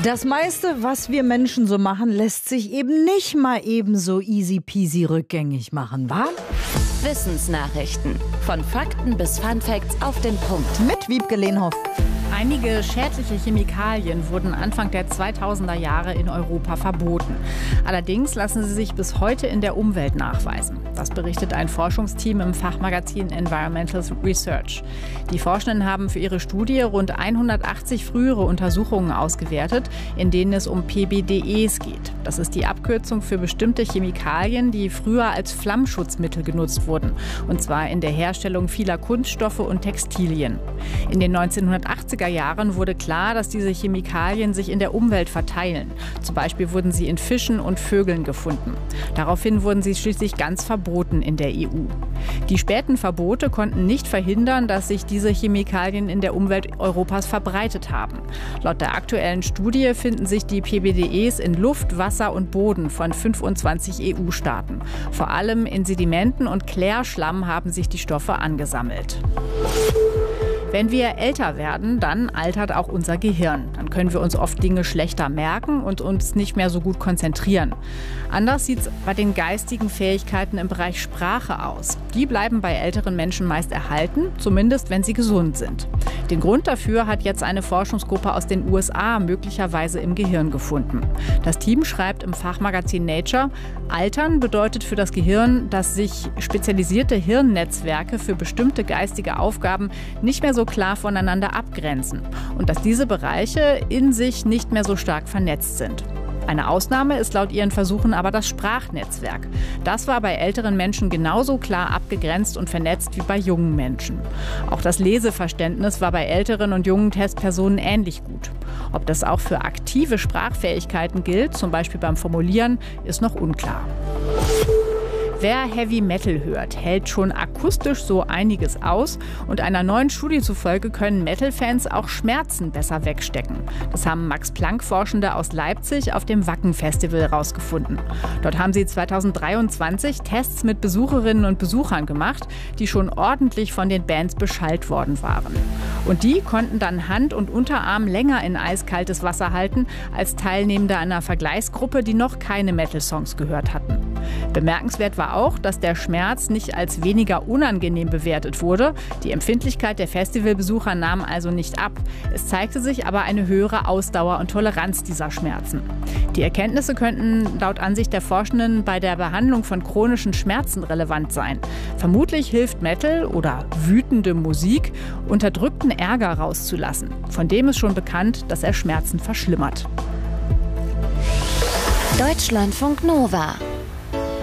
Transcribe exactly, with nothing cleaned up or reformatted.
Das meiste, was wir Menschen so machen, lässt sich eben nicht mal eben so easy peasy rückgängig machen, wa? Wissensnachrichten. Von Fakten bis Funfacts auf den Punkt. Mit Wiebke Lehnhoff. Einige schädliche Chemikalien wurden Anfang der zweitausender Jahre in Europa verboten. Allerdings lassen sie sich bis heute in der Umwelt nachweisen. Das berichtet ein Forschungsteam im Fachmagazin Environmental Research. Die Forschenden haben für ihre Studie rund hundertachtzig frühere Untersuchungen ausgewertet, in denen es um P B D Es geht. Das ist die Abkürzung für bestimmte Chemikalien, die früher als Flammschutzmittel genutzt wurden. Und zwar in der Herstellung vieler Kunststoffe und Textilien. In den neunzehnhundertachtziger Jahren wurde klar, dass diese Chemikalien sich in der Umwelt verteilen. Zum Beispiel wurden sie in Fischen und Vögeln gefunden. Daraufhin wurden sie schließlich ganz verboten in der E U. Die späten Verbote konnten nicht verhindern, dass sich diese Chemikalien in der Umwelt Europas verbreitet haben. Laut der aktuellen Studie finden sich die P B D Es in Luft, Wasser und Boden von fünfundzwanzig E U-Staaten. Vor allem in Sedimenten und Klärschlamm haben sich die Stoffe angesammelt. Wenn wir älter werden, dann altert auch unser Gehirn. Dann können wir uns oft Dinge schlechter merken und uns nicht mehr so gut konzentrieren. Anders sieht es bei den geistigen Fähigkeiten im Bereich Sprache aus. Die bleiben bei älteren Menschen meist erhalten, zumindest wenn sie gesund sind. Den Grund dafür hat jetzt eine Forschungsgruppe aus den U S A möglicherweise im Gehirn gefunden. Das Team schreibt im Fachmagazin Nature, Altern bedeutet für das Gehirn, dass sich spezialisierte Hirnnetzwerke für bestimmte geistige Aufgaben nicht mehr so klar voneinander abgrenzen und dass diese Bereiche in sich nicht mehr so stark vernetzt sind. Eine Ausnahme ist laut ihren Versuchen aber das Sprachnetzwerk. Das war bei älteren Menschen genauso klar abgegrenzt und vernetzt wie bei jungen Menschen. Auch das Leseverständnis war bei älteren und jungen Testpersonen ähnlich gut. Ob das auch für aktive Sprachfähigkeiten gilt, zum Beispiel beim Formulieren, ist noch unklar. Wer Heavy Metal hört, hält schon akustisch so einiges aus. Und einer neuen Studie zufolge können Metal-Fans auch Schmerzen besser wegstecken. Das haben Max-Planck-Forschende aus Leipzig auf dem Wacken-Festival herausgefunden. Dort haben sie zweitausenddreiundzwanzig Tests mit Besucherinnen und Besuchern gemacht, die schon ordentlich von den Bands beschallt worden waren. Und die konnten dann Hand und Unterarm länger in eiskaltes Wasser halten als Teilnehmende einer Vergleichsgruppe, die noch keine Metal-Songs gehört hatten. Bemerkenswert war auch, dass der Schmerz nicht als weniger unangenehm bewertet wurde. Die Empfindlichkeit der Festivalbesucher nahm also nicht ab. Es zeigte sich aber eine höhere Ausdauer und Toleranz dieser Schmerzen. Die Erkenntnisse könnten laut Ansicht der Forschenden bei der Behandlung von chronischen Schmerzen relevant sein. Vermutlich hilft Metal oder wütende Musik, unterdrückten Ärger rauszulassen. Von dem ist schon bekannt, dass er Schmerzen verschlimmert. Deutschlandfunk Nova